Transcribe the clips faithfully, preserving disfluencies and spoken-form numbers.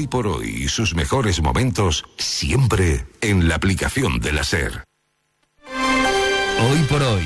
Hoy por hoy y sus mejores momentos siempre en la aplicación de la SER. Hoy por hoy.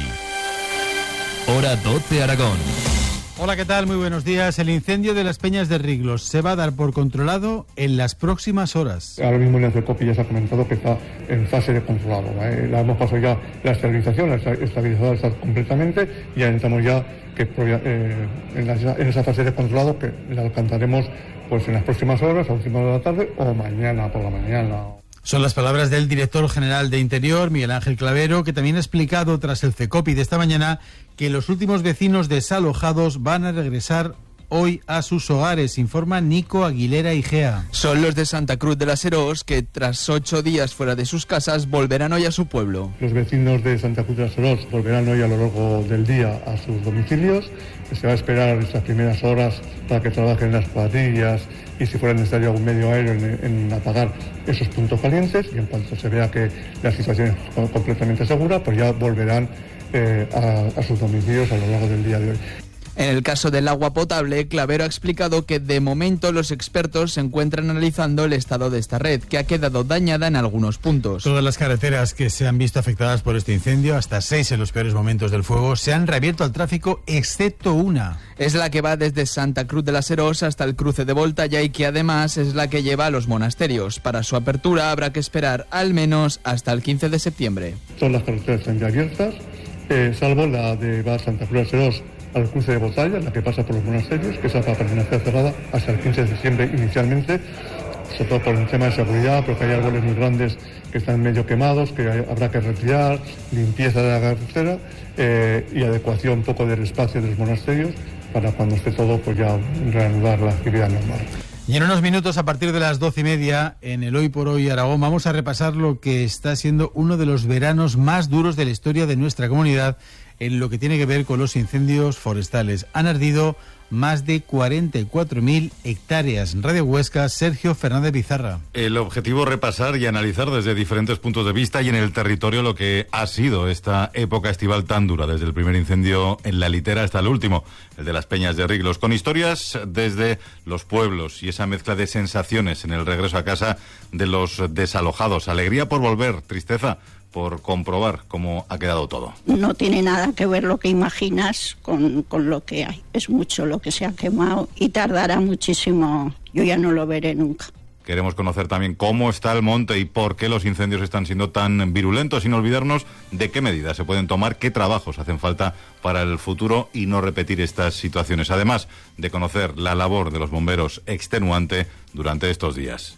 Hora doce Aragón. Hola, ¿qué tal? Muy buenos días. El incendio de las Peñas de Riglos se va a dar por controlado en las próximas horas. Ahora mismo en el CECOPI ya se ha comentado que está en fase de controlado. ¿eh? La hemos pasado ya la estabilización, la estabilizadora está completamente y ya entramos ya que, eh, en, la, en esa fase de controlado que la alcanzaremos pues en las próximas horas, a última hora de la tarde o mañana por la mañana. Son las palabras del director general de Interior, Miguel Ángel Clavero, que también ha explicado tras el CECOPI de esta mañana que los últimos vecinos desalojados van a regresar hoy a sus hogares, informa Nico Aguilera Igea. Son los de Santa Cruz de las Heroes que tras ocho días fuera de sus casas volverán hoy a su pueblo. Los vecinos de Santa Cruz de las Heroes volverán hoy a lo largo del día a sus domicilios. Se va a esperar estas primeras horas para que trabajen las cuadrillas y si fuera necesario algún medio aéreo en, en apagar esos puntos calientes, y en cuanto se vea que la situación es completamente segura, pues ya volverán eh, a, a sus domicilios a lo largo del día de hoy. En el caso del agua potable, Clavero ha explicado que de momento los expertos se encuentran analizando el estado de esta red, que ha quedado dañada en algunos puntos. Todas las carreteras que se han visto afectadas por este incendio, hasta seis en los peores momentos del fuego, se han reabierto al tráfico, excepto una. Es la que va desde Santa Cruz de las Heroes hasta el cruce de Voltaya y que además es la que lleva a los monasterios. Para su apertura habrá que esperar al menos hasta el quince de septiembre. Todas las carreteras están ya abiertas, eh, salvo la de va a Santa Cruz de las Heroes al cruce de Botalla, la que pasa por los monasterios, que esa va a permanecer cerrada hasta el quince de septiembre inicialmente, sobre todo por un tema de seguridad, porque hay árboles muy grandes que están medio quemados, que hay, habrá que retirar, limpieza de la carretera eh, y adecuación un poco del espacio de los monasterios para cuando esté todo, pues ya reanudar la actividad normal. Y en unos minutos, a partir de las doce y media, en el Hoy por Hoy Aragón, vamos a repasar lo que está siendo uno de los veranos más duros de la historia de nuestra comunidad en lo que tiene que ver con los incendios forestales. Han ardido más de cuarenta y cuatro mil hectáreas. Radio Huesca, Sergio Fernández Pizarra. El objetivo, repasar y analizar desde diferentes puntos de vista y en el territorio lo que ha sido esta época estival tan dura, desde el primer incendio en La Litera hasta el último, el de las Peñas de Riglos, con historias desde los pueblos y esa mezcla de sensaciones en el regreso a casa de los desalojados. Alegría por volver, tristeza por comprobar cómo ha quedado todo. No tiene nada que ver lo que imaginas con, con lo que hay. Es mucho lo que se ha quemado y tardará muchísimo. Yo ya no lo veré nunca. Queremos conocer también cómo está el monte y por qué los incendios están siendo tan virulentos, sin olvidarnos de qué medidas se pueden tomar, qué trabajos hacen falta para el futuro y no repetir estas situaciones. Además de conocer la labor de los bomberos extenuante durante estos días.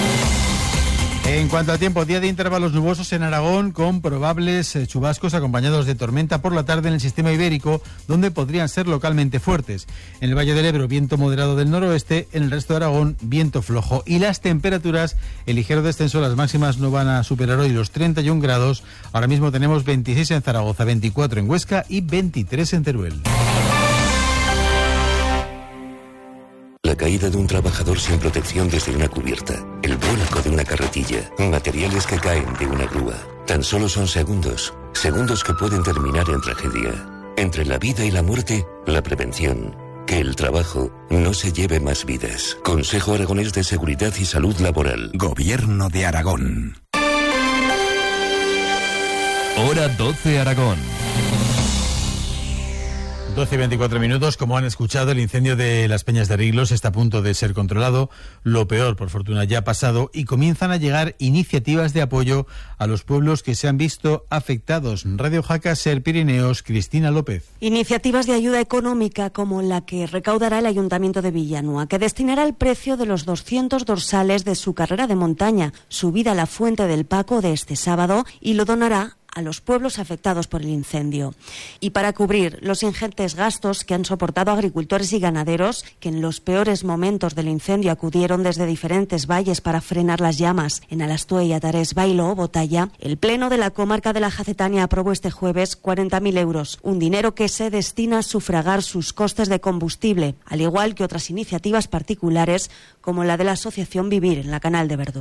En cuanto a tiempo, día de intervalos nubosos en Aragón con probables eh, chubascos acompañados de tormenta por la tarde en el sistema ibérico, donde podrían ser localmente fuertes. En el Valle del Ebro, viento moderado del noroeste, en el resto de Aragón, viento flojo. Y las temperaturas, el ligero descenso, las máximas no van a superar hoy los treinta y un grados. Ahora mismo tenemos veintiséis en Zaragoza, veinticuatro en Huesca y veintitrés en Teruel. La caída de un trabajador sin protección desde una cubierta, el vuelco de una carretilla, materiales que caen de una grúa. Tan solo son segundos, segundos que pueden terminar en tragedia. Entre la vida y la muerte, la prevención. Que el trabajo no se lleve más vidas. Consejo Aragonés de Seguridad y Salud Laboral. Gobierno de Aragón. Hora doce Aragón. doce y veinticuatro minutos. Como han escuchado, el incendio de las Peñas de Riglos está a punto de ser controlado. Lo peor, por fortuna, ya ha pasado y comienzan a llegar iniciativas de apoyo a los pueblos que se han visto afectados. Radio Jaca, Ser Pirineos, Cristina López. Iniciativas de ayuda económica como la que recaudará el Ayuntamiento de Villanueva, que destinará el precio de los doscientos dorsales de su carrera de montaña, subida a la Fuente del Paco de este sábado, y lo donará a los pueblos afectados por el incendio. Y para cubrir los ingentes gastos que han soportado agricultores y ganaderos que en los peores momentos del incendio acudieron desde diferentes valles para frenar las llamas en Alastue y Atarés, Bailo o Botalla, el Pleno de la Comarca de la Jacetania aprobó este jueves cuarenta mil euros, un dinero que se destina a sufragar sus costes de combustible, al igual que otras iniciativas particulares como la de la Asociación Vivir en la Canal de Verdún.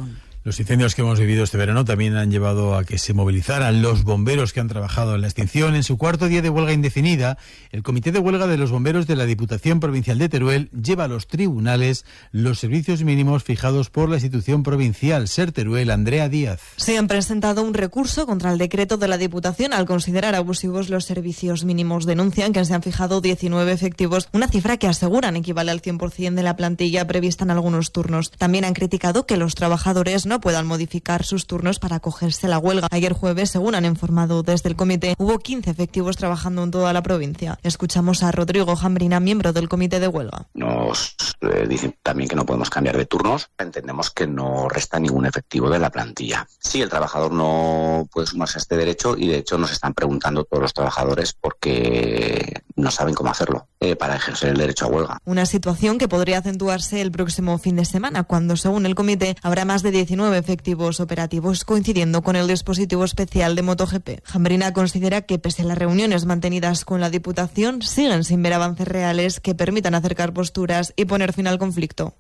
Los incendios que hemos vivido este verano también han llevado a que se movilizaran los bomberos que han trabajado en la extinción. En su cuarto día de huelga indefinida, el Comité de Huelga de los Bomberos de la Diputación Provincial de Teruel lleva a los tribunales los servicios mínimos fijados por la institución provincial. Ser Teruel, Andrea Díaz. Se han presentado un recurso contra el decreto de la Diputación al considerar abusivos los servicios mínimos. Denuncian que se han fijado diecinueve efectivos, una cifra que aseguran equivale al cien por ciento de la plantilla prevista en algunos turnos. También han criticado que los trabajadores no puedan modificar sus turnos para acogerse a la huelga. Ayer jueves, según han informado desde el comité, hubo quince efectivos trabajando en toda la provincia. Escuchamos a Rodrigo Jambrina, miembro del comité de huelga. Nos eh, dicen también que no podemos cambiar de turnos. Entendemos que no resta ningún efectivo de la plantilla. Sí, el trabajador no puede sumarse a este derecho y de hecho nos están preguntando todos los trabajadores porque no saben cómo hacerlo eh, para ejercer el derecho a huelga. Una situación que podría acentuarse el próximo fin de semana, cuando, según el comité, habrá más de diecinueve efectivos operativos, coincidiendo con el dispositivo especial de MotoGP. Jambrina considera que, pese a las reuniones mantenidas con la Diputación, siguen sin ver avances reales que permitan acercar posturas y poner fin al conflicto.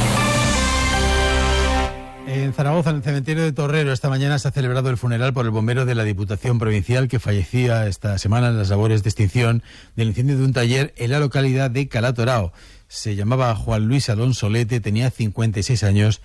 En Zaragoza, en el cementerio de Torrero, esta mañana se ha celebrado el funeral por el bombero de la Diputación Provincial que fallecía esta semana en las labores de extinción del incendio de un taller en la localidad de Calatorao. Se llamaba Juan Luis Alonso Lete, tenía cincuenta y seis años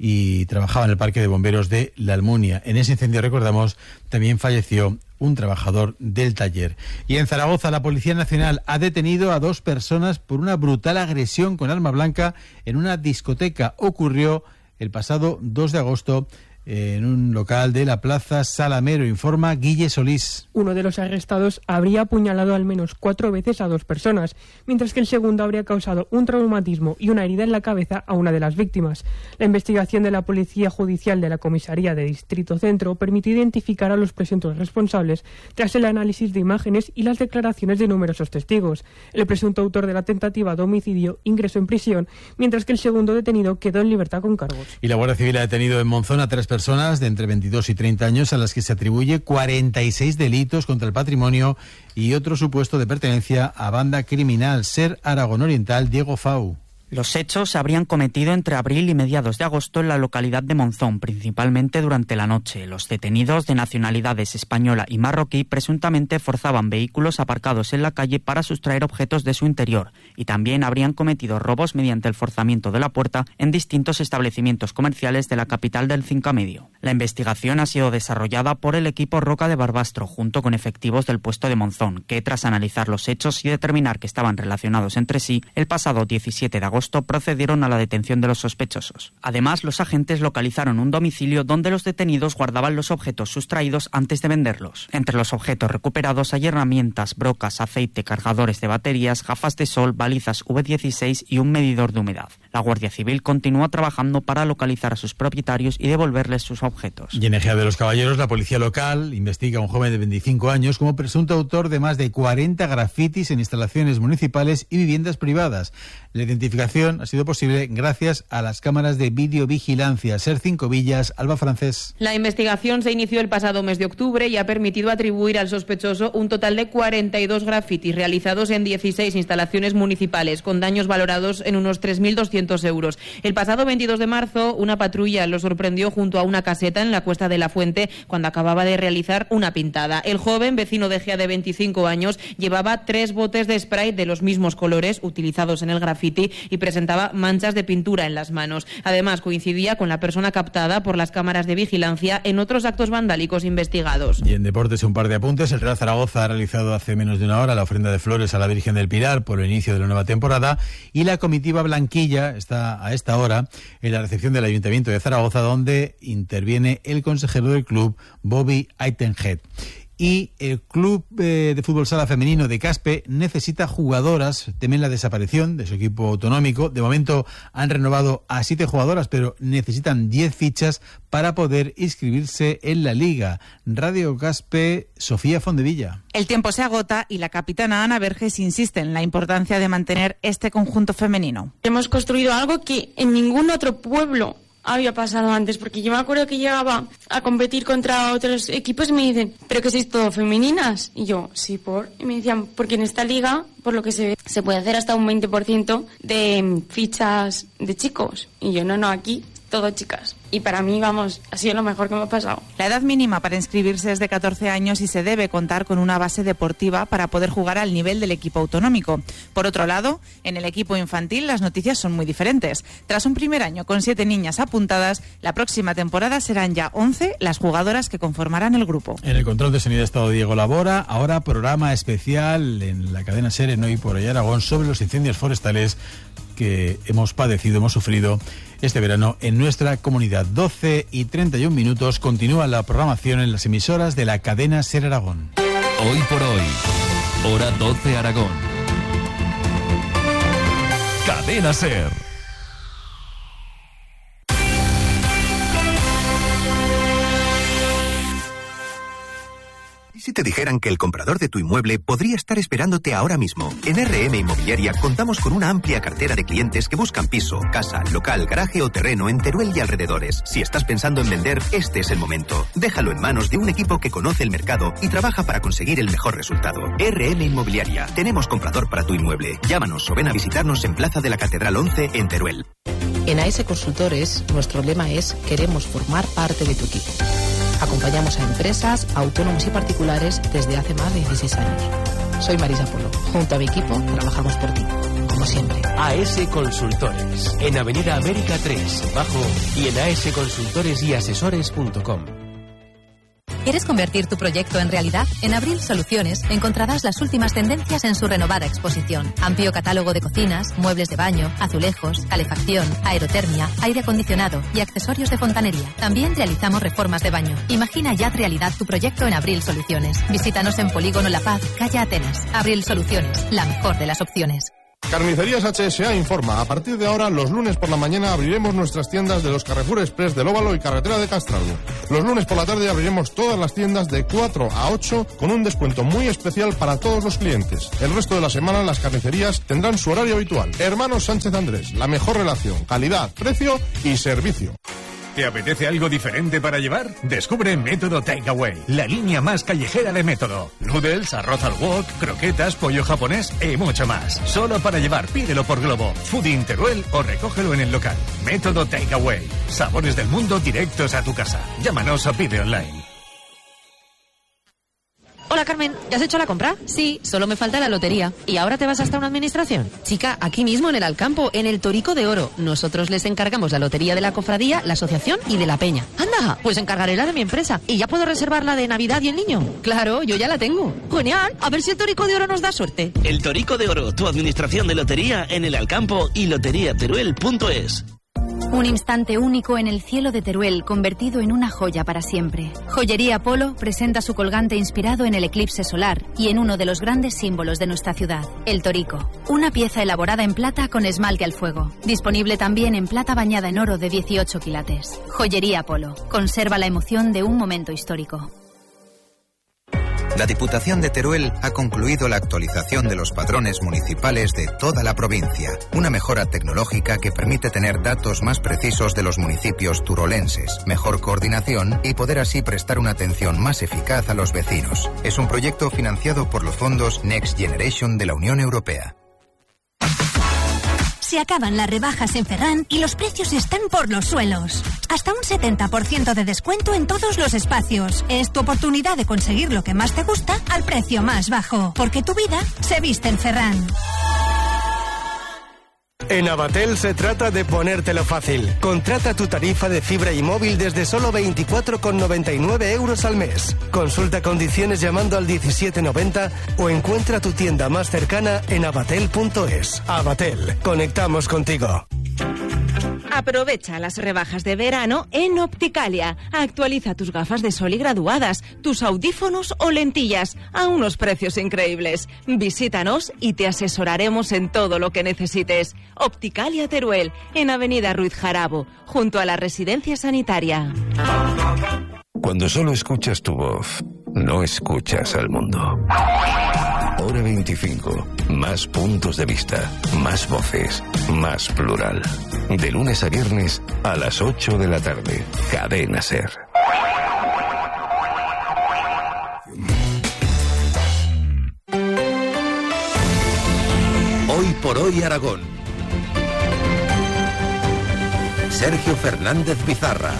y trabajaba en el Parque de Bomberos de La Almunia. En ese incendio, recordamos, también falleció un trabajador del taller. Y en Zaragoza, la Policía Nacional ha detenido a dos personas por una brutal agresión con arma blanca en una discoteca. Ocurrió el pasado dos de agosto en un local de la Plaza Salamero, informa Guille Solís. Uno de los arrestados habría apuñalado al menos cuatro veces a dos personas, mientras que el segundo habría causado un traumatismo y una herida en la cabeza a una de las víctimas. La investigación de la Policía Judicial de la Comisaría de Distrito Centro permitió identificar a los presuntos responsables tras el análisis de imágenes y las declaraciones de numerosos testigos. El presunto autor de la tentativa de homicidio ingresó en prisión, mientras que el segundo detenido quedó en libertad con cargos. Y la Guardia Civil ha detenido en Monzón a tres personas de entre veintidós y treinta años a las que se atribuye cuarenta y seis delitos contra el patrimonio y otro supuesto de pertenencia a banda criminal. Ser Aragón Oriental, Diego Fau. Los hechos se habrían cometido entre abril y mediados de agosto en la localidad de Monzón, principalmente durante la noche. Los detenidos, de nacionalidades española y marroquí, presuntamente forzaban vehículos aparcados en la calle para sustraer objetos de su interior y también habrían cometido robos mediante el forzamiento de la puerta en distintos establecimientos comerciales de la capital del Cinca Medio. La investigación ha sido desarrollada por el equipo Roca de Barbastro, junto con efectivos del puesto de Monzón, que tras analizar los hechos y determinar que estaban relacionados entre sí, el pasado diecisiete de agosto procedieron a la detención de los sospechosos. Además, los agentes localizaron un domicilio donde los detenidos guardaban los objetos sustraídos antes de venderlos. Entre los objetos recuperados hay herramientas, brocas, aceite, cargadores de baterías, gafas de sol, balizas V dieciséis y un medidor de humedad. La Guardia Civil continúa trabajando para localizar a sus propietarios y devolverles sus objetos. Y en Ejea de los Caballeros, la policía local investiga a un joven de veinticinco años como presunto autor de más de cuarenta grafitis en instalaciones municipales y viviendas privadas. La identificación ha sido posible gracias a las cámaras de videovigilancia. Ser Cinco Villas, Alba Francés. La investigación se inició el pasado mes de octubre y ha permitido atribuir al sospechoso un total de cuarenta y dos grafitis realizados en dieciséis instalaciones municipales, con daños valorados en unos tres mil doscientos euros. El pasado veintidós de marzo, una patrulla lo sorprendió junto a una caseta en la Cuesta de la Fuente cuando acababa de realizar una pintada. El joven, vecino de Ejea de veinticinco años, llevaba tres botes de spray de los mismos colores utilizados en el grafiti y presentaba manchas de pintura en las manos. Además, coincidía con la persona captada por las cámaras de vigilancia en otros actos vandálicos investigados. Y en deportes, un par de apuntes. El Real Zaragoza ha realizado hace menos de una hora la ofrenda de flores a la Virgen del Pilar por el inicio de la nueva temporada y la comitiva blanquilla está a esta hora en la recepción del Ayuntamiento de Zaragoza, donde interviene el consejero del club, Bobby Aitenhead. Y el Club eh, de Fútbol Sala Femenino de Caspe necesita jugadoras, temen la desaparición de su equipo autonómico. De momento han renovado a siete jugadoras, pero necesitan diez fichas para poder inscribirse en la Liga. Radio Caspe, Sofía Fondevilla. El tiempo se agota y la capitana Ana Verges insiste en la importancia de mantener este conjunto femenino. Hemos construido algo que en ningún otro pueblo había pasado antes, porque yo me acuerdo que llegaba a competir contra otros equipos y me dicen, ¿pero que sois todo femeninas? Y yo, sí, por... Y me decían, porque en esta liga, por lo que se ve, se puede hacer hasta un veinte por ciento de fichas de chicos. Y yo, no, no, aquí todo chicas. Y para mí, vamos, ha sido lo mejor que me ha pasado. La edad mínima para inscribirse es de catorce años y se debe contar con una base deportiva para poder jugar al nivel del equipo autonómico. Por otro lado, en el equipo infantil las noticias son muy diferentes. Tras un primer año con siete niñas apuntadas, la próxima temporada serán ya once las jugadoras que conformarán el grupo. En el control de sonido ha estado Diego Labora. Ahora programa especial en la cadena SER en Hoy por Hoy Aragón sobre los incendios forestales que hemos padecido, hemos sufrido este verano en nuestra comunidad. doce y treinta y un minutos. Continúa la programación en las emisoras de la cadena SER Aragón. Hoy por Hoy, hora doce Aragón. Cadena SER. ¿Y si te dijeran que el comprador de tu inmueble podría estar esperándote ahora mismo? En R M Inmobiliaria contamos con una amplia cartera de clientes que buscan piso, casa, local, garaje o terreno en Teruel y alrededores. Si estás pensando en vender, este es el momento. Déjalo en manos de un equipo que conoce el mercado y trabaja para conseguir el mejor resultado. R M Inmobiliaria. Tenemos comprador para tu inmueble. Llámanos o ven a visitarnos en Plaza de la Catedral once en Teruel. En A S Consultores, nuestro lema es: queremos formar parte de tu equipo. Acompañamos a empresas, autónomos y particulares desde hace más de dieciséis años. Soy Marisa Polo. Junto a mi equipo trabajamos por ti, como siempre. A S Consultores, en Avenida América tres, Bajo, y en asconsultores y asesores punto com. ¿Quieres convertir tu proyecto en realidad? En Abril Soluciones encontrarás las últimas tendencias en su renovada exposición. Amplio catálogo de cocinas, muebles de baño, azulejos, calefacción, aerotermia, aire acondicionado y accesorios de fontanería. También realizamos reformas de baño. Imagina ya realidad tu proyecto en Abril Soluciones. Visítanos en Polígono La Paz, calle Atenas. Abril Soluciones, la mejor de las opciones. Carnicerías H S A informa. A partir de ahora, los lunes por la mañana abriremos nuestras tiendas de los Carrefour Express del Óvalo y Carretera de Castralgo. Los lunes por la tarde abriremos todas las tiendas de cuatro a ocho con un descuento muy especial para todos los clientes. El resto de la semana las carnicerías tendrán su horario habitual. Hermanos Sánchez Andrés, la mejor relación, calidad, precio y servicio. ¿Te apetece algo diferente para llevar? Descubre Método Takeaway, la línea más callejera de Método. Noodles, arroz al wok, croquetas, pollo japonés y mucho más. Solo para llevar, pídelo por Globo, Foodie Teruel o recógelo en el local. Método Takeaway, sabores del mundo directos a tu casa. Llámanos o pide online. Hola Carmen, ¿ya has hecho la compra? Sí, solo me falta la lotería. ¿Y ahora te vas hasta una administración? Chica, aquí mismo en el Alcampo, en el Torico de Oro. Nosotros les encargamos la lotería de la cofradía, la asociación y de la peña. Anda, pues encargaré la de mi empresa. ¿Y ya puedo reservar la de Navidad y el niño? Claro, yo ya la tengo. Genial, a ver si el Torico de Oro nos da suerte. El Torico de Oro, tu administración de lotería en el Alcampo y lotería teruel punto es. Un instante único en el cielo de Teruel, convertido en una joya para siempre. Joyería Polo presenta su colgante inspirado en el eclipse solar y en uno de los grandes símbolos de nuestra ciudad, el Torico. Una pieza elaborada en plata con esmalte al fuego. Disponible también en plata bañada en oro de dieciocho quilates. Joyería Polo. Conserva la emoción de un momento histórico. La Diputación de Teruel ha concluido la actualización de los padrones municipales de toda la provincia, una mejora tecnológica que permite tener datos más precisos de los municipios turolenses, mejor coordinación y poder así prestar una atención más eficaz a los vecinos. Es un proyecto financiado por los fondos Next Generation de la Unión Europea. Se acaban las rebajas en Ferran y los precios están por los suelos. Hasta un setenta por ciento de descuento en todos los espacios. Es tu oportunidad de conseguir lo que más te gusta al precio más bajo. Porque tu vida se viste en Ferran. En Avatel se trata de ponértelo fácil. Contrata tu tarifa de fibra y móvil desde solo veinticuatro con noventa y nueve euros al mes. Consulta condiciones llamando al diecisiete noventa o encuentra tu tienda más cercana en avatel punto es. Avatel, conectamos contigo. Aprovecha las rebajas de verano en Opticalia. Actualiza tus gafas de sol y graduadas, tus audífonos o lentillas a unos precios increíbles. Visítanos y te asesoraremos en todo lo que necesites. Opticalia Teruel, en Avenida Ruiz Jarabo, junto a la residencia sanitaria. Cuando solo escuchas tu voz, no escuchas al mundo. Hora veinticinco. Más puntos de vista, más voces, más plural. De lunes a viernes a las ocho de la tarde. Cadena SER. Hoy por hoy Aragón. Sergio Fernández Pizarra.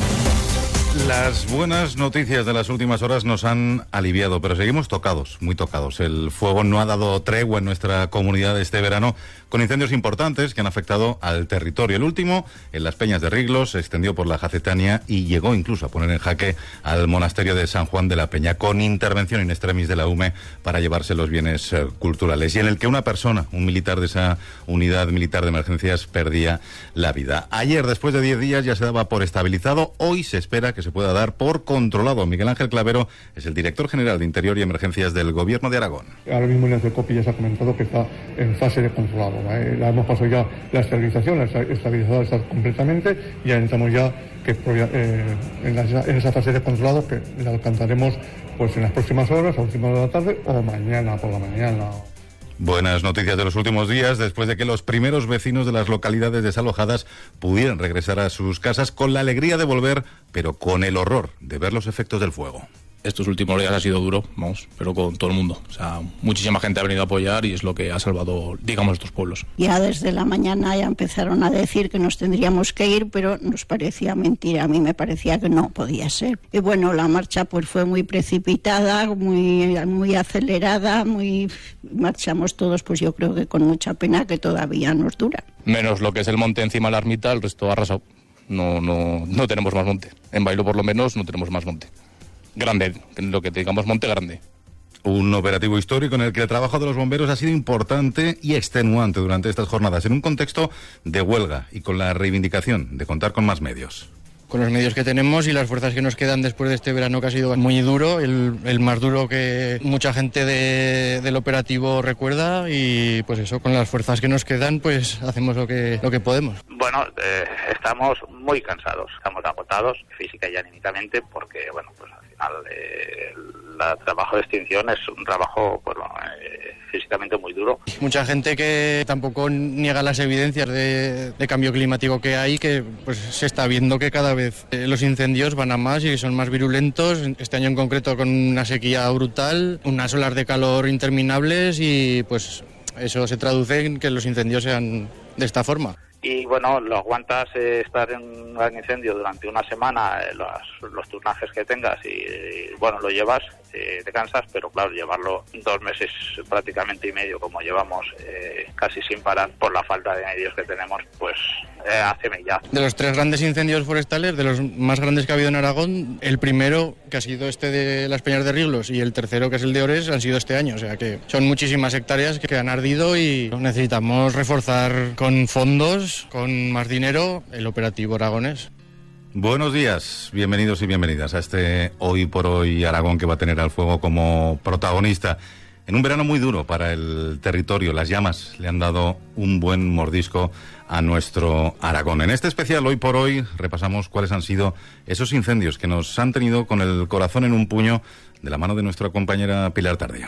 Las buenas noticias de las últimas horas nos han aliviado, pero seguimos tocados, muy tocados. El fuego no ha dado tregua en nuestra comunidad este verano, con incendios importantes que han afectado al territorio. El último, en las Peñas de Riglos, se extendió por la Jacetania y llegó incluso a poner en jaque al monasterio de San Juan de la Peña, con intervención in extremis de la U M E para llevarse los bienes eh, culturales, y en el que una persona, un militar de esa unidad militar de emergencias, perdía la vida. Ayer, después de diez días, ya se daba por estabilizado. Hoy se espera que se pueda dar por controlado. Miguel Ángel Clavero es el director general de Interior y Emergencias del Gobierno de Aragón. Ahora mismo en el CECOPI ya se ha comentado que está en fase de controlado. ¿eh? La hemos pasado ya la estabilización, la estabilizadora está completamente, y ya entramos ya que, eh, en, la, en esa fase de controlado que la alcanzaremos pues en las próximas horas, a última hora de la tarde o mañana por la mañana. Buenas noticias de los últimos días, después de que los primeros vecinos de las localidades desalojadas pudieran regresar a sus casas con la alegría de volver, pero con el horror de ver los efectos del fuego. Estos últimos días ha sido duro, vamos, pero con todo el mundo. O sea, muchísima gente ha venido a apoyar y es lo que ha salvado, digamos, estos pueblos. Ya desde la mañana ya empezaron a decir que nos tendríamos que ir, pero nos parecía mentira. A mí me parecía que no podía ser. Y bueno, la marcha pues fue muy precipitada, muy, muy acelerada, muy marchamos todos, pues yo creo que con mucha pena, que todavía nos dura. Menos lo que es el monte encima de la ermita, el resto ha arrasado. No, no, no tenemos más monte. En Bailo, por lo menos, no tenemos más monte. Grande, lo que digamos monte grande. Un operativo histórico en el que el trabajo de los bomberos ha sido importante y extenuante durante estas jornadas, en un contexto de huelga y con la reivindicación de contar con más medios. Con los medios que tenemos y las fuerzas que nos quedan después de este verano, que ha sido muy duro, el, el más duro que mucha gente de, del operativo recuerda, y pues eso, con las fuerzas que nos quedan, pues hacemos lo que, lo que podemos. Bueno, eh, estamos muy cansados, estamos agotados física y anímicamente, porque bueno, pues al final eh, el trabajo de extinción es un trabajo pues, bueno, eh, físicamente muy duro. Mucha gente que tampoco niega las evidencias de, de cambio climático que hay, que pues se está viendo que cada vez eh, los incendios van a más y son más virulentos. Este año en concreto con una sequía brutal, unas olas de calor interminables, y pues eso se traduce en que los incendios sean de esta forma. Y bueno, lo aguantas eh, estar en un gran incendio durante una semana, eh, los, los turnajes que tengas y, y bueno, lo llevas, eh, te cansas, pero claro, llevarlo dos meses prácticamente y medio como llevamos eh, casi sin parar por la falta de medios que tenemos, pues eh, hace ya. De los tres grandes incendios forestales, de los más grandes que ha habido en Aragón, el primero, que ha sido este de las Peñas de Riglos, y el tercero, que es el de Ores, han sido este año. O sea que son muchísimas hectáreas que han ardido y necesitamos reforzar con fondos, con más dinero, el operativo aragonés. Buenos días, bienvenidos y bienvenidas a este Hoy por Hoy Aragón, que va a tener al fuego como protagonista. En un verano muy duro para el territorio, las llamas le han dado un buen mordisco a nuestro Aragón. En este especial Hoy por Hoy repasamos cuáles han sido esos incendios que nos han tenido con el corazón en un puño, de la mano de nuestra compañera Pilar Tardío.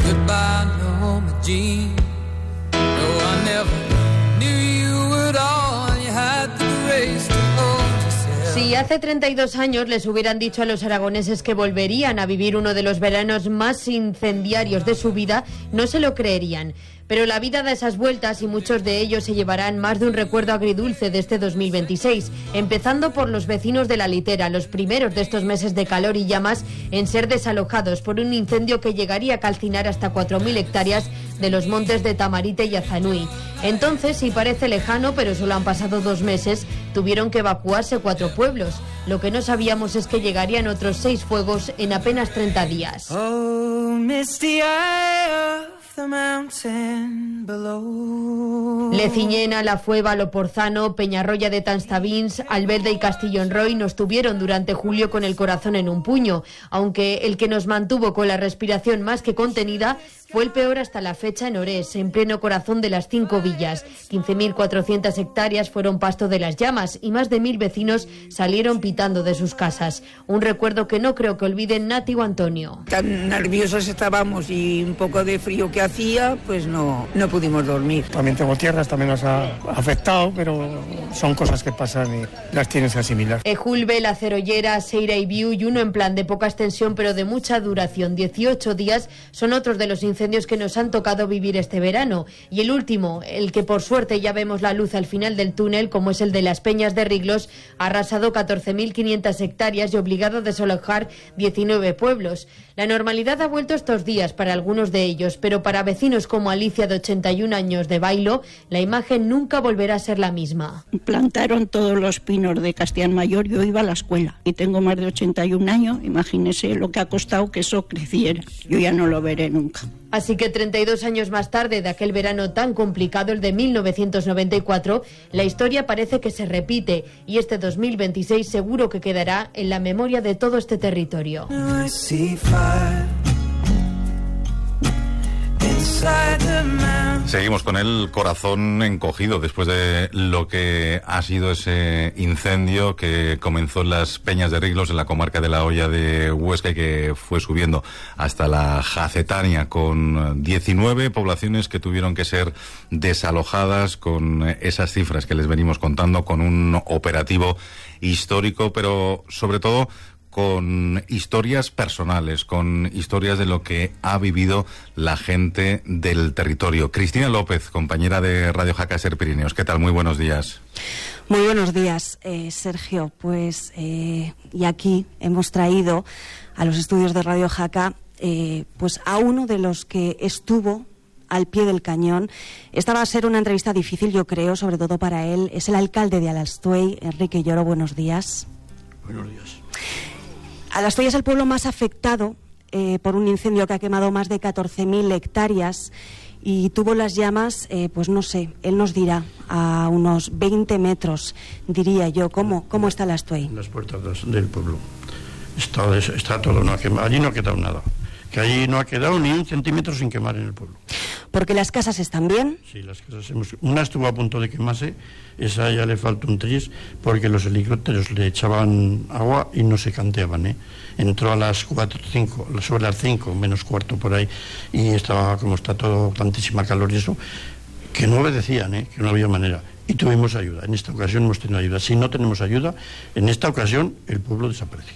Si hace treinta y dos años les hubieran dicho a los aragoneses que volverían a vivir uno de los veranos más incendiarios de su vida, no se lo creerían. Pero la vida da esas vueltas y muchos de ellos se llevarán más de un recuerdo agridulce de este dos mil veintiséis, empezando por los vecinos de La Litera, los primeros de estos meses de calor y llamas en ser desalojados por un incendio que llegaría a calcinar hasta cuatro mil hectáreas de los montes de Tamarite y Azanui. Entonces, si parece lejano, pero solo han pasado dos meses, tuvieron que evacuarse cuatro pueblos. Lo que no sabíamos es que llegarían otros seis fuegos en apenas treinta días. Oh, misty eye of the mountain below. Leciñena, La Fueva, Loporzano, Peñarroya de Tanstabins, Albelda y Castillonroy nos tuvieron durante julio con el corazón en un puño, aunque el que nos mantuvo con la respiración más que contenida fue el peor hasta la fecha en Ores, en pleno corazón de las cinco villas. quince mil cuatrocientas hectáreas fueron pasto de las llamas y más de mil vecinos salieron pitando de sus casas. Un recuerdo que no creo que olviden Nati o Antonio. Tan nerviosos estábamos y un poco de frío que hacía, pues no, no pudimos dormir. También tengo tierras, también nos ha afectado, pero son cosas que pasan y las tienes que asimilar. Ejulbe, La Cerollera, Seira y Viu, y uno en plan de poca extensión pero de mucha duración, dieciocho días, son otros de los incendios incendios que nos han tocado vivir este verano. Y el último, el que por suerte ya vemos la luz al final del túnel, como es el de las Peñas de Riglos, ha arrasado catorce mil quinientas hectáreas y obligado a desalojar diecinueve pueblos. La normalidad ha vuelto estos días para algunos de ellos, pero para vecinos como Alicia, de ochenta y un años, de Bailo, la imagen nunca volverá a ser la misma. Plantaron todos los pinos de Castellán Mayor, yo iba a la escuela y tengo más de ochenta y un años, imagínese lo que ha costado que eso creciera. Yo ya no lo veré nunca. Así que treinta y dos años más tarde de aquel verano tan complicado, el de mil novecientos noventa y cuatro, la historia parece que se repite y este dos mil veintiséis seguro que quedará en la memoria de todo este territorio. Seguimos con el corazón encogido después de lo que ha sido ese incendio que comenzó en las Peñas de Riglos, en la comarca de La Hoya de Huesca, y que fue subiendo hasta la Jacetania, con diecinueve poblaciones que tuvieron que ser desalojadas, con esas cifras que les venimos contando, con un operativo histórico, pero sobre todo con historias personales, con historias de lo que ha vivido la gente del territorio. Cristina López, compañera de Radio Jaca Ser Pirineos. ¿Qué tal? Muy buenos días. Muy buenos días, eh, Sergio. Pues, eh, y aquí hemos traído a los estudios de Radio Jaca eh, pues a uno de los que estuvo al pie del cañón. Esta va a ser una entrevista difícil, yo creo, sobre todo para él. Es el alcalde de Alastuey, Enrique Lloro. Buenos días. Buenos días. Alastuey es el pueblo más afectado eh, por un incendio que ha quemado más de catorce mil hectáreas y tuvo las llamas, eh, pues no sé, él nos dirá, a unos veinte metros, diría yo. ¿Cómo, cómo está Alastuey? En las puertas del pueblo. Está, está todo, no ha quemado, allí no ha quedado nada. Que allí no ha quedado ni un centímetro sin quemar en el pueblo. ¿Porque las casas están bien? Sí, las casas hemos... Una estuvo a punto de quemarse, esa ya le faltó un tris, porque los helicópteros le echaban agua y no se canteaban, ¿eh? Entró a las cuatro, cinco, sobre las cinco, menos cuarto por ahí, y estaba, como está todo, tantísima calor y eso, que no obedecían, ¿eh? Que no había manera. Y tuvimos ayuda, en esta ocasión hemos tenido ayuda. Si no tenemos ayuda, en esta ocasión el pueblo desaparece.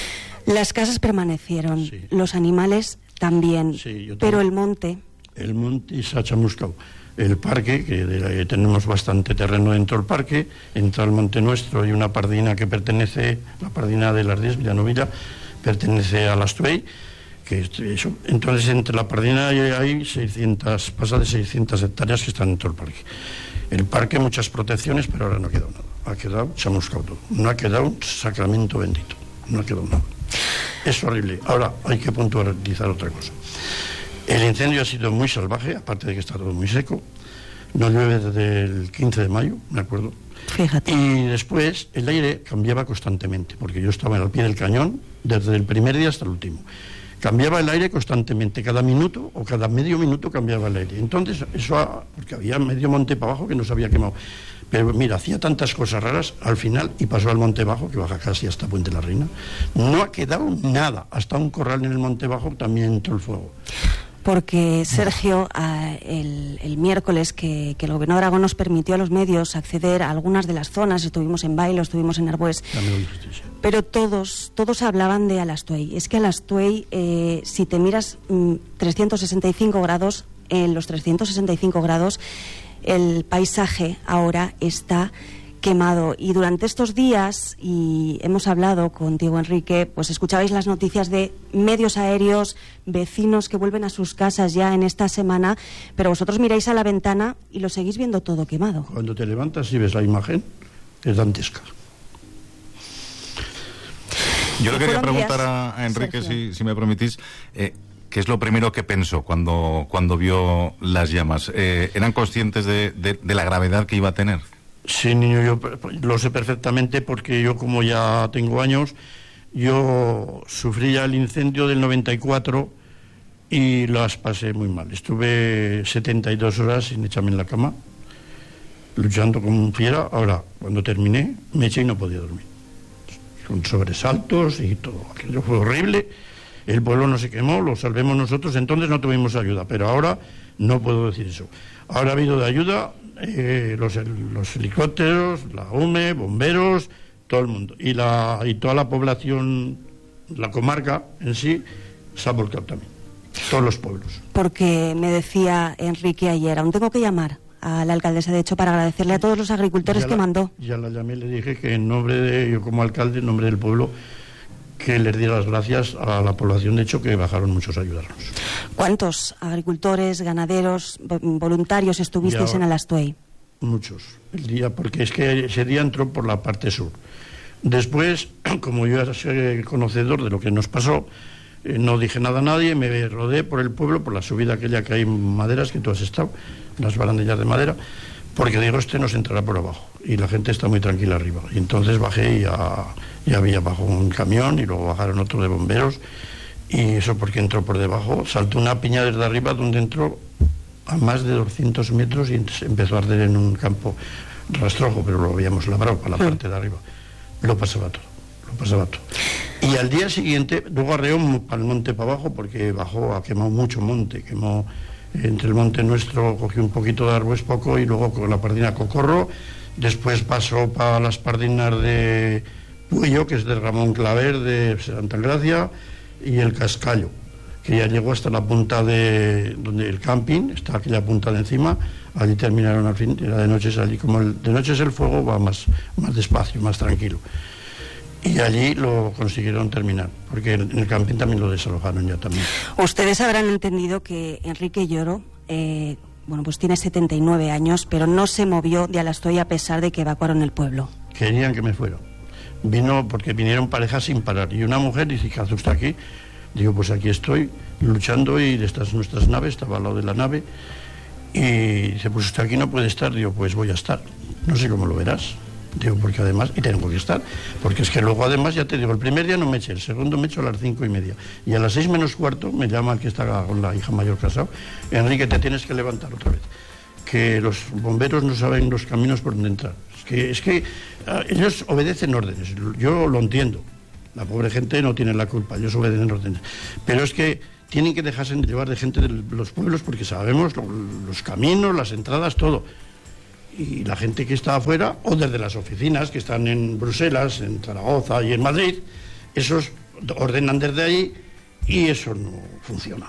Las casas permanecieron, sí. Los animales también, sí, pero el monte... El monte se ha chamuscado. El parque, que de, tenemos bastante terreno dentro del parque, entra el monte nuestro y una pardina que pertenece, la pardina de las diez, Villanovilla, pertenece a Alastuey, que eso, entonces entre la pardina y hay seiscientas, pasa de seiscientas hectáreas que están dentro del parque. El parque, muchas protecciones, pero ahora no ha quedado nada. Ha quedado chamuscado todo. No ha quedado un sacramento bendito. No ha quedado nada. Es horrible. Ahora hay que puntualizar otra cosa. El incendio ha sido muy salvaje, aparte de que está todo muy seco. No llueve desde el quince de mayo, me acuerdo. Fíjate. Y después el aire cambiaba constantemente, porque yo estaba al pie del cañón desde el primer día hasta el último. Cambiaba el aire constantemente, cada minuto o cada medio minuto cambiaba el aire. Entonces, eso, ha, porque había medio monte para abajo que no se había quemado. Pero mira, hacía tantas cosas raras al final y pasó al Monte Bajo, que baja casi hasta Puente la Reina. No ha quedado nada, hasta un corral en el Monte Bajo también entró el fuego. Porque, Sergio, uh, el, el miércoles que, que el gobierno de Aragón nos permitió a los medios acceder a algunas de las zonas, estuvimos en Bailo, estuvimos en Arbues, pero todos todos hablaban de Alastuey. Es que Alastuey, eh, si te miras mm, trescientos sesenta y cinco grados, en los trescientos sesenta y cinco grados, el paisaje ahora está quemado. Y durante estos días, y hemos hablado contigo, Enrique, pues escuchabais las noticias de medios aéreos, vecinos que vuelven a sus casas ya en esta semana, pero vosotros miráis a la ventana y lo seguís viendo todo quemado. Cuando te levantas y ves la imagen, es dantesca. Yo le quería preguntar a, a Enrique, si, si me permitís, eh, ¿qué es lo primero que pensó cuando, cuando vio las llamas? Eh, ¿Eran conscientes de, de, de la gravedad que iba a tener? Sí, niño, yo lo sé perfectamente porque yo, como ya tengo años, yo sufrí ya el incendio del noventa y cuatro y las pasé muy mal. Estuve setenta y dos horas sin echarme en la cama, luchando como fiera. Ahora, cuando terminé, me eché y no podía dormir. Con sobresaltos y todo. Aquello fue horrible. El pueblo no se quemó, lo salvemos nosotros, entonces no tuvimos ayuda, pero ahora no puedo decir eso. Ahora ha habido de ayuda eh, los, los helicópteros, la U M E, bomberos, todo el mundo. Y, la, y toda la población, la comarca en sí, se ha volcado también. todos los pueblos. Porque me decía Enrique ayer, aún tengo que llamar a la alcaldesa de Hecho para agradecerle a todos los agricultores ya que la, mandó. Ya la llamé y le dije que en nombre de, yo como alcalde, en nombre del pueblo, que les diera las gracias a la población de Hecho, que bajaron muchos a ayudarnos. ¿Cuántos agricultores, ganaderos, voluntarios estuvisteis Ya, en Alastuey? Muchos, el día, porque es que ese día entró por la parte sur. Después, como yo era conocedor de lo que nos pasó, eh, no dije nada a nadie, me rodeé por el pueblo, por la subida aquella que hay en maderas, que tú has estado, las barandillas de madera, porque digo, este nos entrará por abajo, y la gente está muy tranquila arriba. Y entonces bajé y ya, ya había bajo un camión, y luego bajaron otro de bomberos, y eso porque entró por debajo, saltó una piña desde arriba, donde entró a más de doscientos metros y empezó a arder en un campo rastrojo, pero lo habíamos labrado para la sí. parte de arriba. Lo pasaba todo, lo pasaba todo. Y al día siguiente, luego arreó para el monte para abajo, porque bajó, ha quemado mucho monte, quemó entre el monte nuestro, cogió un poquito de árboles poco, y luego con la pardina Cocorro, después pasó para las pardinas de Puello, que es de Ramón Claver, de Santa Gracia, y el Cascallo, que ya llegó hasta la punta de donde el camping, está aquella punta de encima, allí terminaron al fin, era de noche, salí, como el, de noche es el fuego, va más, más despacio, más tranquilo. Y allí lo consiguieron terminar, porque en el camping también lo desalojaron ya también. Ustedes habrán entendido que Enrique Lloro, eh, bueno, pues tiene setenta y nueve años, pero no se movió de Alastuey a pesar de que evacuaron el pueblo. Querían que me fuera. Vino porque vinieron parejas sin parar, y una mujer dice, ¿qué hace usted aquí? Digo, pues aquí estoy luchando, y de estas nuestras naves, estaba al lado de la nave, y dice, pues usted aquí no puede estar. Digo, pues voy a estar, no sé cómo lo verás. Digo, porque además, y tengo que estar, porque es que luego además, ya te digo, el primer día no me eché, el segundo me echo a las cinco y media, y a las seis menos cuarto me llama el que está con la hija mayor casado, Enrique, te tienes que levantar otra vez, que los bomberos no saben los caminos por donde entrar. Es que, es que uh, ellos obedecen órdenes, yo lo entiendo. La pobre gente no tiene la culpa, ellos obedecen órdenes. Pero es que tienen que dejarse llevar de gente de los pueblos, porque sabemos lo, los caminos, las entradas, todo. Y la gente que está afuera, o desde las oficinas que están en Bruselas, en Zaragoza y en Madrid, esos ordenan desde ahí, y eso no funciona.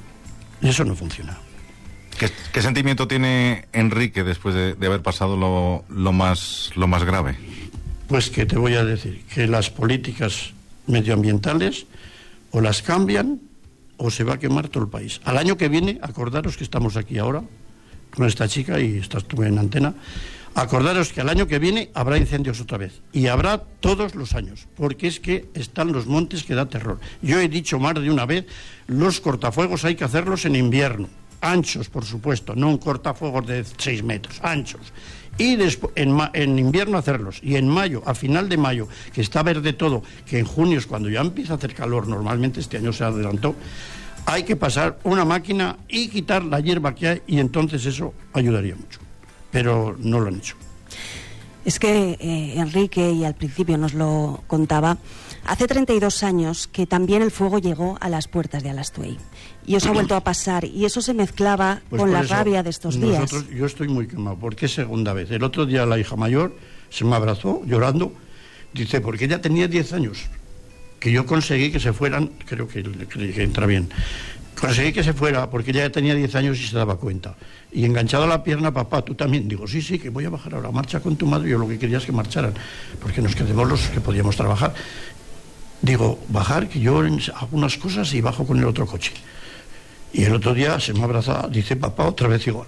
Eso no funciona. ¿Qué, qué sentimiento tiene Enrique después de, de haber pasado lo, lo, más, lo más grave? Pues que te voy a decir que las políticas medioambientales o las cambian o se va a quemar todo el país. Al año que viene, acordaros que estamos aquí ahora con esta chica, y estás tú en antena, acordaros que al año que viene habrá incendios otra vez, y habrá todos los años, porque es que están los montes que da terror. Yo he dicho más de una vez, los cortafuegos hay que hacerlos en invierno, anchos por supuesto, no un cortafuegos de seis metros, anchos. Y después, en, en invierno hacerlos, y en mayo, a final de mayo, que está verde todo, que en junio es cuando ya empieza a hacer calor, normalmente este año se adelantó, hay que pasar una máquina y quitar la hierba que hay, y entonces eso ayudaría mucho. Pero no lo han hecho. Es que eh, Enrique, y al principio nos lo contaba, hace treinta y dos años que también el fuego llegó a las puertas de Alastuey. Y os ha vuelto a pasar, y eso se mezclaba pues con la eso, rabia de estos nosotros, días. Yo estoy muy quemado, porque es segunda vez. El otro día la hija mayor se me abrazó llorando, dice, porque ella tenía diez años, que yo conseguí que se fueran, creo que, que entra bien, conseguí que se fuera porque ella ya tenía diez años y se daba cuenta. Y enganchado a la pierna, papá, tú también. Digo, sí, sí, que voy a bajar ahora, marcha con tu madre. Yo lo que quería es que marcharan, porque nos quedemos los que podíamos trabajar. Digo, bajar, que yo hago unas cosas y bajo con el otro coche. Y el otro día se me abraza, dice, papá, otra vez igual.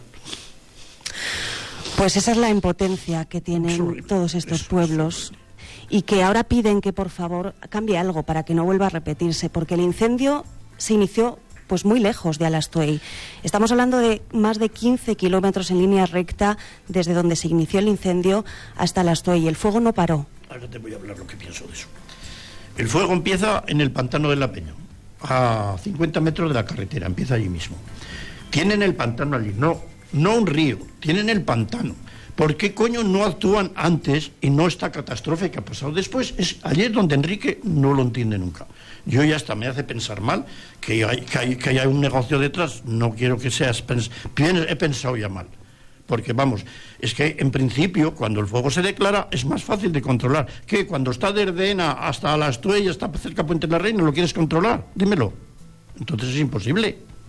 Pues esa es la impotencia que tienen todos estos pueblos, y que ahora piden que por favor cambie algo para que no vuelva a repetirse, porque el incendio se inició pues muy lejos de Alastuey. Estamos hablando de más de quince kilómetros en línea recta desde donde se inició el incendio hasta Alastuey, y el fuego no paró. Ahora te voy a hablar lo que pienso de eso. El fuego empieza en el pantano de la Peña, a cincuenta metros de la carretera, empieza allí mismo. Tienen el pantano allí, no, no un río, tienen el pantano. ¿Por qué coño no actúan antes y no esta catástrofe que ha pasado después? Es ayer donde Enrique no lo entiende nunca. Yo ya hasta me hace pensar mal que hay, que hay, que hay un negocio detrás. No quiero que seas... Pens he pensado ya mal. Porque vamos, es que en principio cuando el fuego se declara es más fácil de controlar que cuando está de Erdena hasta Alastuey, hasta cerca de Puente de la Reina, ¿lo quieres controlar? Dímelo. Entonces es imposible.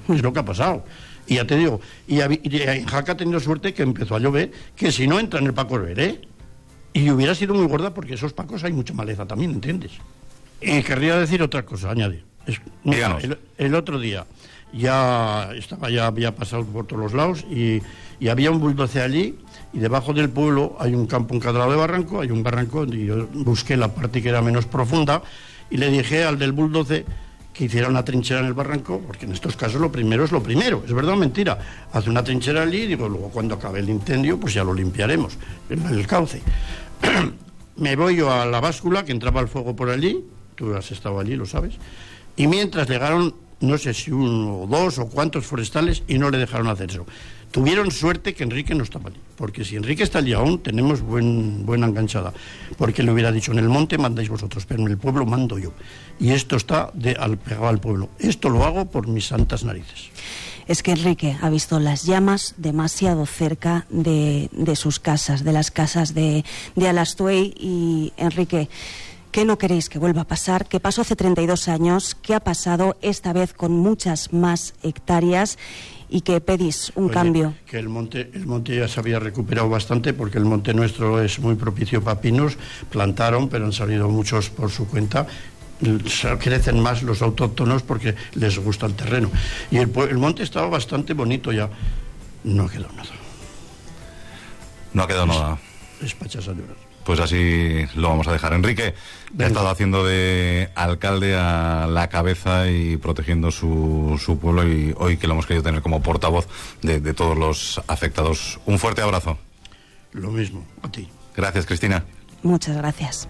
Es lo que ha pasado. Y ya te digo, y, y en Jaca ha tenido suerte que empezó a llover, que si no entra en el Paco Herberé, y hubiera sido muy gorda porque esos pacos hay mucha maleza también, ¿entiendes? Y querría decir otra cosa, añadir. Es, mira, el, el otro día ya estaba, ya había pasado por todos los lados y, y había un bulldozer allí, y debajo del pueblo hay un campo encadrado de barranco, hay un barranco, y yo busqué la parte que era menos profunda y le dije al del bulldozer que hiciera una trinchera en el barranco, porque en estos casos lo primero es lo primero, es verdad o mentira. Hace una trinchera allí y digo, luego cuando acabe el incendio, pues ya lo limpiaremos, el, el cauce. Me voy yo a la báscula, que entraba el fuego por allí, tú has estado allí, lo sabes, y mientras llegaron, no sé si uno o dos o cuántos forestales, y no le dejaron hacer eso. Tuvieron suerte que Enrique no estaba allí, porque si Enrique está allí aún, tenemos buen, buena enganchada, porque le hubiera dicho, en el monte mandáis vosotros, pero en el pueblo mando yo, y esto está de, al, pegado al pueblo. Esto lo hago por mis santas narices. Es que Enrique ha visto las llamas demasiado cerca de, de sus casas, de las casas de, de Alastuey. Y Enrique, ¿qué no queréis que vuelva a pasar? ¿Qué pasó hace treinta y dos años? ¿Qué ha pasado esta vez con muchas más hectáreas? Y que pedís un Oye, cambio. Que el monte, el monte ya se había recuperado bastante, porque el monte nuestro es muy propicio para pinos. Plantaron, pero han salido muchos por su cuenta. Crecen más los autóctonos porque les gusta el terreno. Y el, el monte estaba bastante bonito ya. No ha quedado nada. No ha quedado nada. Es pachas a llorar. Pues así lo vamos a dejar. Enrique ha estado haciendo de alcalde a la cabeza y protegiendo su, su pueblo, y hoy que lo hemos querido tener como portavoz de, de todos los afectados. Un fuerte abrazo. Lo mismo, a ti. Gracias, Cristina. Muchas gracias.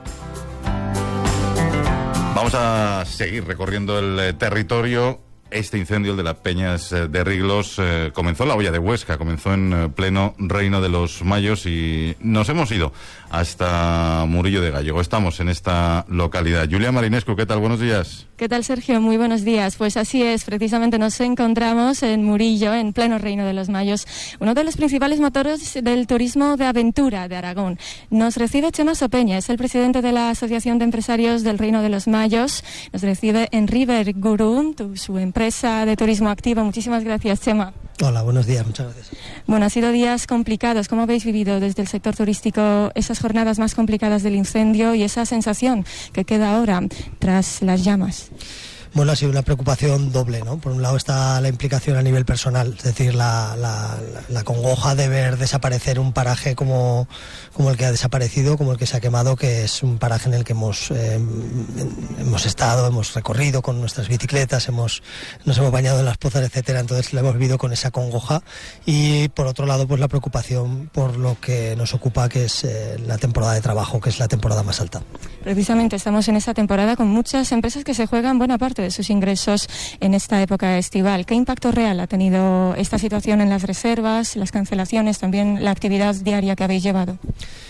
Vamos a seguir recorriendo el eh, territorio. Este incendio, el de las Peñas eh, de Riglos, eh, comenzó en la Hoya de Huesca, comenzó en eh, pleno Reino de los Mayos, y nos hemos ido hasta Murillo de Gallego. Estamos en esta localidad. Julia Marinescu, ¿qué tal? Buenos días. ¿Qué tal, Sergio? Muy buenos días. Pues así es, precisamente nos encontramos en Murillo, en pleno Reino de los Mayos, uno de los principales motores del turismo de aventura de Aragón. Nos recibe Chema Sopeña, es el presidente de la Asociación de Empresarios del Reino de los Mayos. Nos recibe en River Gurú, su empresa de turismo activo. Muchísimas gracias, Chema. Hola, buenos días, muchas gracias. Bueno, han sido días complicados. ¿Cómo habéis vivido desde el sector turístico esas jornadas más complicadas del incendio y esa sensación que queda ahora tras las llamas? Bueno, ha sido una preocupación doble, ¿no? Por un lado está la implicación a nivel personal, es decir, la, la, la congoja de ver desaparecer un paraje como, como el que ha desaparecido, como el que se ha quemado, que es un paraje en el que hemos, eh, hemos estado, hemos recorrido con nuestras bicicletas, hemos, nos hemos bañado en las pozas, etcétera. Entonces lo hemos vivido con esa congoja. Y por otro lado, pues la preocupación por lo que nos ocupa, que es eh, la temporada de trabajo, que es la temporada más alta. Precisamente estamos en esa temporada con muchas empresas que se juegan buena parte de sus ingresos en esta época estival. ¿Qué impacto real ha tenido esta situación en las reservas, las cancelaciones, también la actividad diaria que habéis llevado?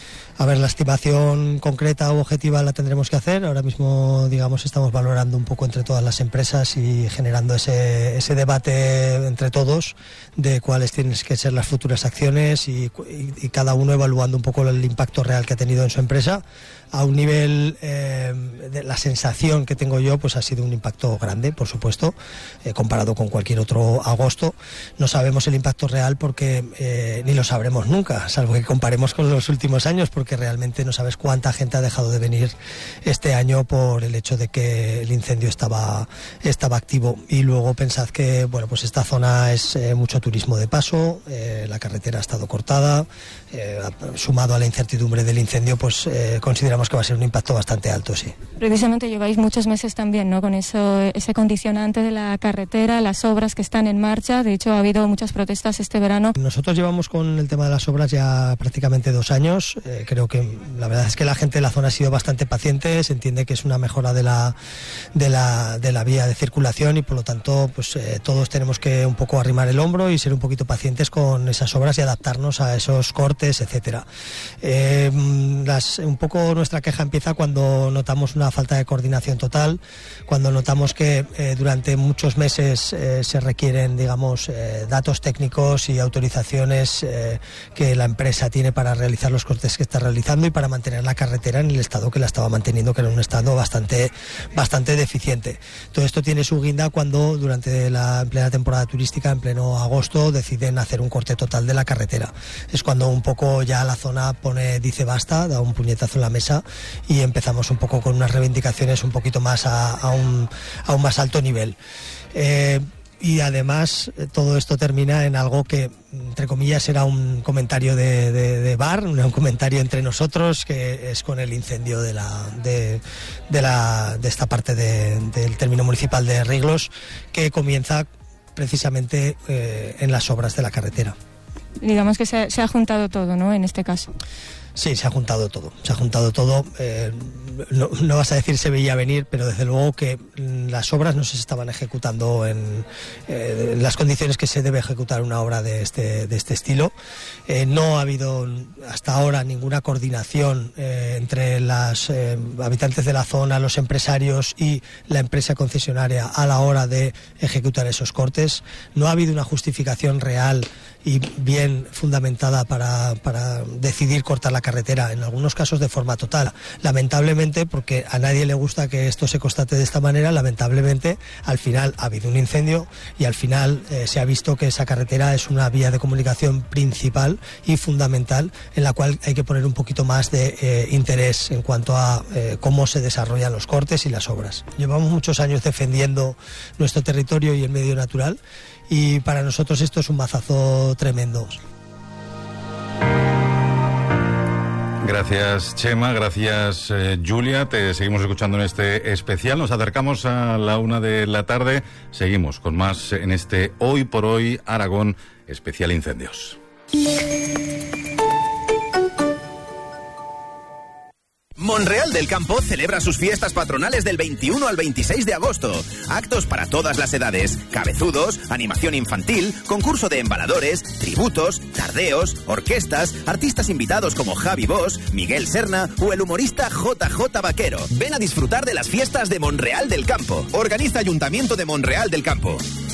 A ver, la estimación concreta o objetiva la tendremos que hacer. Ahora mismo, digamos, estamos valorando un poco entre todas las empresas y generando ese, ese debate entre todos de cuáles tienen que ser las futuras acciones y, y, y cada uno evaluando un poco el impacto real que ha tenido en su empresa. A un nivel, eh, de la sensación que tengo yo, pues ha sido un impacto grande, por supuesto, eh, comparado con cualquier otro agosto. No sabemos el impacto real porque eh, ni lo sabremos nunca, salvo que comparemos con los últimos años, porque realmente no sabes cuánta gente ha dejado de venir este año por el hecho de que el incendio estaba, estaba activo. Y luego pensad que, bueno, pues esta zona es eh, mucho turismo de paso, eh, la carretera ha estado cortada, eh, sumado a la incertidumbre del incendio, pues eh, consideramos que va a ser un impacto bastante alto, sí. Precisamente lleváis muchos meses también, ¿no?, con eso, ese condicionante de la carretera, las obras que están en marcha. De hecho, ha habido muchas protestas este verano. Nosotros llevamos con el tema de las obras ya prácticamente dos años. Eh, creo que la verdad es que la gente de la zona ha sido bastante paciente. Se entiende que es una mejora de la, de la, de la vía de circulación y por lo tanto, pues eh, todos tenemos que un poco arrimar el hombro y ser un poquito pacientes con esas obras y adaptarnos a esos cortes, etcétera. Eh, las, un poco nuestra queja empieza cuando notamos una falta de coordinación total, cuando notamos que eh, durante muchos meses eh, se requieren, digamos, eh, datos técnicos y autorizaciones eh, que la empresa tiene para realizar los cortes que está realizando y para mantener la carretera en el estado que la estaba manteniendo, que era un estado bastante, bastante deficiente. Todo esto tiene su guinda cuando durante la en plena temporada turística, en pleno agosto, deciden hacer un corte total de la carretera. Es cuando un poco ya la zona pone, dice basta, da un puñetazo en la mesa y empezamos un poco con unas reivindicaciones un poquito más a, a, un, a un más alto nivel. Eh, y además todo esto termina en algo que, entre comillas, era un comentario de, de, de bar, un comentario entre nosotros, que es con el incendio de la de, de, la, de esta parte de, del término municipal de Riglos, que comienza precisamente eh, en las obras de la carretera. Digamos que se, se ha juntado todo, ¿no?, en este caso. Sí, se ha juntado todo, se ha juntado todo. Eh, no, no vas a decir se veía venir, pero desde luego que las obras no se estaban ejecutando en, eh, en las condiciones que se debe ejecutar una obra de este, de este estilo. Eh, no ha habido hasta ahora ninguna coordinación eh, entre los eh, habitantes de la zona, los empresarios y la empresa concesionaria a la hora de ejecutar esos cortes. No ha habido una justificación real y bien fundamentada para, para decidir cortar la carretera, en algunos casos de forma total. Lamentablemente, porque a nadie le gusta que esto se constate de esta manera, lamentablemente al final ha habido un incendio y al final eh, se ha visto que esa carretera es una vía de comunicación principal y fundamental en la cual hay que poner un poquito más de eh, interés en cuanto a eh, cómo se desarrollan los cortes y las obras. Llevamos muchos años defendiendo nuestro territorio y el medio natural, y para nosotros esto es un mazazo tremendo. Gracias, Chema, gracias, eh, Julia. Te seguimos escuchando en este especial. Nos acercamos a la una de la tarde. Seguimos con más en este Hoy por Hoy Aragón especial incendios. Monreal del Campo celebra sus fiestas patronales del veintiuno al veintiséis de agosto. Actos para todas las edades, cabezudos, animación infantil, concurso de embaladores, tributos, tardeos, orquestas, artistas invitados como Javi Bosch, Miguel Serna o el humorista J J Vaquero. Ven a disfrutar de las fiestas de Monreal del Campo. Organiza Ayuntamiento de Monreal del Campo.